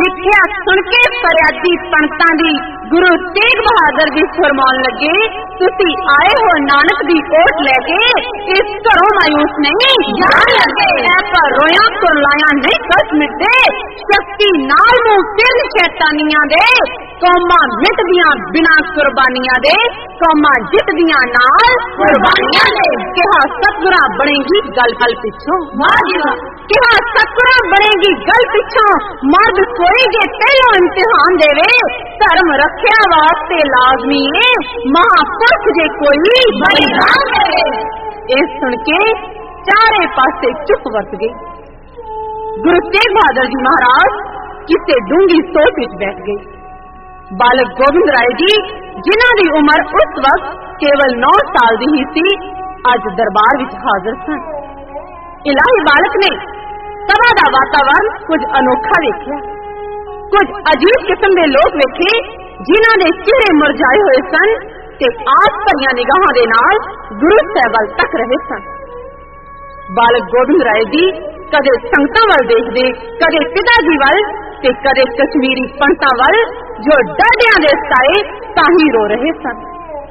विख्या सुन के फरियादी पंडितां दी गुरु तेग बहादुर जी फरमान लगे, तुसी आए हो नानक दी ओट लेके, इस घरों मायूस नहीं जान लगे। पर रोया कुरलाया नहीं कस मिटदे, शक्ति नाल मुंह तिल शैतानियां दे, कौमां मिटदियां बिना कुर्बानियां दे, कौमां जितदियां नाल कुर्बानियां दे। कहा सतगुरा बनेगी गल गल पिछों, कहा सतगुरा बनेगी गल पिछों, मर्द सोएगे पहलो इम्तिहान देवे, धर्म रखिया वास्ते लाजमी है, महापुरुष जे कोई बलिदान देवे। इस सुन के चारे पासे चुप वरत गई। गुरु तेग बहादुर जी महाराज किसे डूंगी सोच विच बैठ गए। बालक गोबिंद राय जी जिन्हां दी उम्र उस वक्त केवल 9 साल दी ही सी, अज दरबार विच हाजिर सन। इलाही बालक ने सभा दा वातावरण कुछ अनोखा वेखिया, कुछ अजीब किस्म दे लोग वेखे जिन्हां दे चेहरे मुरझाए हुए सन ते आस भरियां निगाहां दे नाल गुरु साहिब वल तक रहे सन। बालक गोबिंद राय जी कदे संगतां वल देखदे, कदे पिता जी वल ते कदे कश्मीरी पंडितां वल जो डरदियां दे सताए ताही रो रहे सन।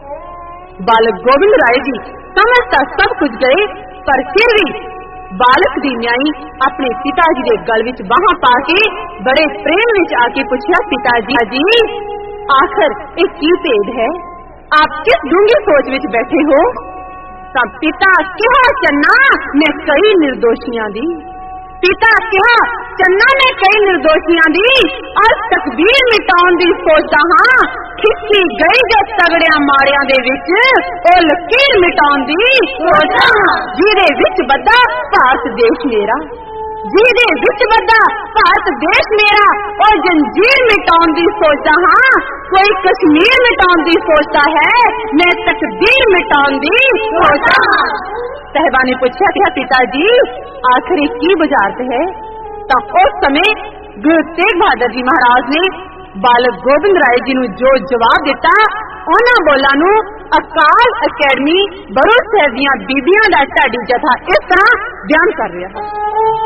बालक गोबिंद राय जी समझता सब कुछ गए, पर फिर भी बालक दी न्याई अपने पिताजी दे गल विच बाहां पा के बड़े प्रेम विच आके पूछा, पिताजी जी आखिर एक की भेद है, आप किस डूंगी सोच विच बैठे हो? तब पिता कहा, चन्ना मैं कई निर्दोषियां दी, पिता कहा चन्ना ने कई निर्दोषियां दी, और तकदीर मिटाउण दी सोचदा हां, खिच्ची गई जो तगड़ियां माड़ियां दे विच ओ लकीर मिटाउण दी सोचदा हां, जिहदे विच बद्दा भारत देश मेरा, जिहदे विच बद्दा भारत देश मेरा, ओ जंजीर मिटाउण दी सोचदा हां, कोई कश्मीर मिटाउण दी सोचता है, मैं तकदीर मिटाउण दी सोचदा हां। साहिबा ने पूछा कि पिताजी आखिर की बुझारत है? तब उस समय गुरु तेग बहादुर जी महाराज ने बालक गोबिंद राय जी नूं जो जवाब दिता, उन्हां बोलां नूं अकाल अकैडमी बड़ो साहिब दीयां बीबियां दा ढाडी जथा इस तरह बयान कर रहा है।